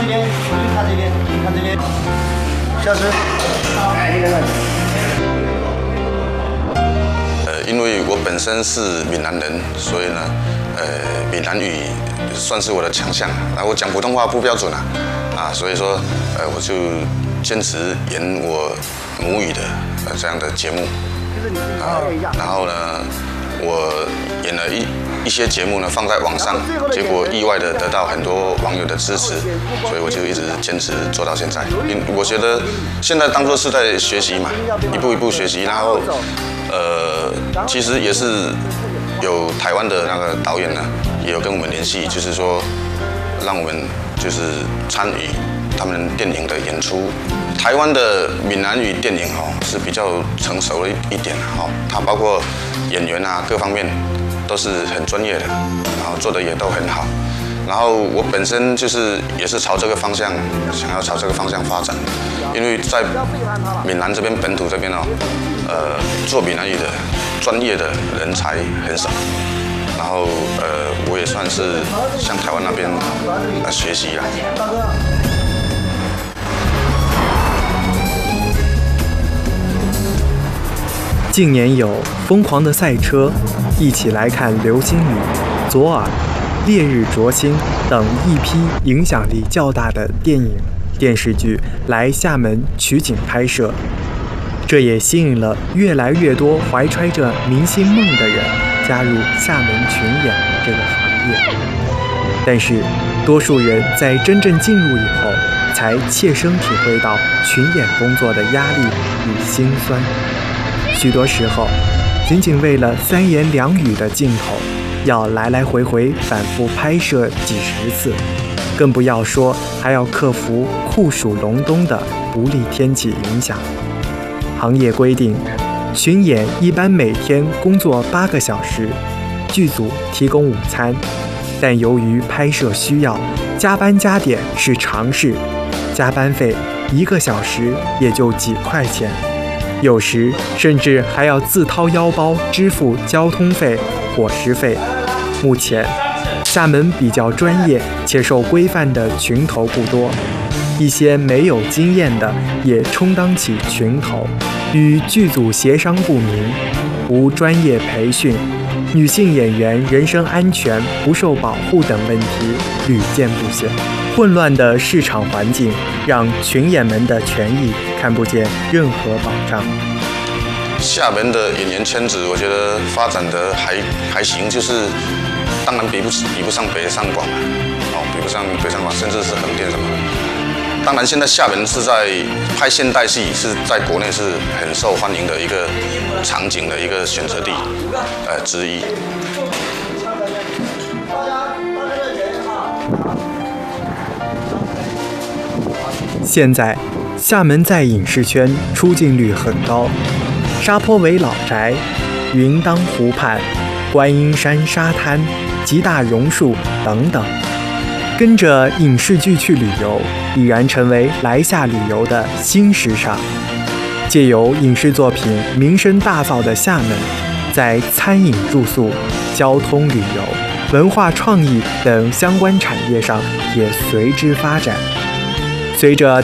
这边，看这边，看这边，消失。 因为我本身是闽南人，所以呢，闽南语算是我的强项。然后我讲普通话不标准所以说，我就坚持演我母语的这样的节目。然后呢，我演了一些节目呢放在网上，结果意外的得到很多网友的支持，所以我就一直坚持做到现在。我觉得现在当作是在学习嘛，一步一步学习，然后其实也是有台湾的那个导演呢，也有跟我们联系，就是说让我们就是参与他们电影的演出。台湾的闽南语电影是比较成熟了一点它包括演员各方面都是很专业的，然后做的也都很好。然后我本身也是朝这个方向，想要朝这个方向发展，因为在闽南这边本土这边做闽南语的专业的人才很少。然后我也算是向台湾那边学习啦。 近年有《疯狂的赛车》、一起来看流星雨、左耳、烈日灼心等一批影响力较大的电影、电视剧来厦门取景拍摄，这也吸引了越来越多怀揣着明星梦的人加入厦门群演这个行业。但是，多数人在真正进入以后，才切身体会到群演工作的压力与辛酸。许多时候，仅仅为了3言2语的镜头，要来来回回反复拍摄几10次，更不要说还要克服酷暑隆冬的不利天气影响。行业规定，群演一般每天工作8个小时，剧组提供午餐，但由于拍摄需要，加班加点是常事，加班费1个小时也就几块钱。有时甚至还要自掏腰包支付交通费、伙食费。目前，厦门比较专业且受规范的群头不多，一些没有经验的也充当起群头，与剧组协商不明，无专业培训，女性演员人身安全不受保护等问题屡见不鲜。混乱的市场环境让群演们的权益看不见任何保障。 厦门的演员圈子，我觉得发展的还行，就是当然比不上北上广比不上北上广，甚至是横店什么的。当然，现在厦门是在拍现代戏，是在国内是很受欢迎的一个场景的一个选择地之一。 现在，厦门在影视圈出镜率很高，沙坡尾老宅、云当湖畔、观音山沙滩、吉大榕树等等，跟着影视剧去旅游，已然成为来厦旅游的新时尚。借由影视作品名声大噪的厦门，在餐饮住宿、交通旅游、文化创意等相关产业上也随之发展。随着